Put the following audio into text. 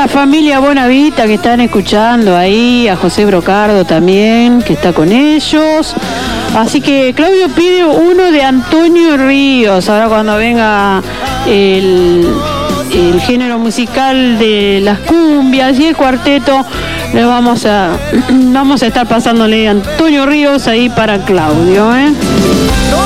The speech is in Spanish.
la familia Bonavita que están escuchando ahí, a José Brocardo también, que está con ellos. Así que Claudio pide uno de Antonio Ríos, ahora cuando venga el género musical de las cumbias y el cuarteto, le vamos a estar pasándole Antonio Ríos ahí para Claudio,